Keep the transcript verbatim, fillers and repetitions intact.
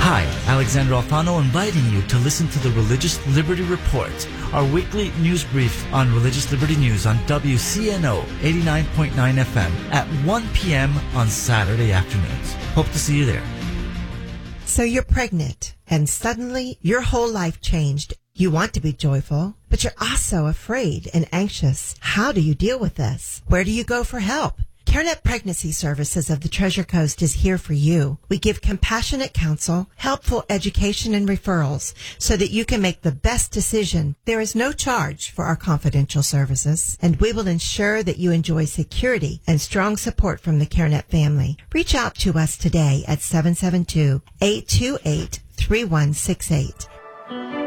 Hi, Alexander Alfano inviting you to listen to the Religious Liberty Report, our weekly news brief on religious liberty news on W C N O eighty-nine point nine F M at one p.m. on Saturday afternoons. Hope to see you there. So you're pregnant, and suddenly your whole life changed. You want to be joyful, but you're also afraid and anxious. How do you deal with this? Where do you go for help? CareNet Pregnancy Services of the Treasure Coast is here for you. We give compassionate counsel, helpful education, and referrals so that you can make the best decision. There is no charge for our confidential services, and we will ensure that you enjoy security and strong support from the CareNet family. Reach out to us today at seven seven two, eight two eight, three one six eight.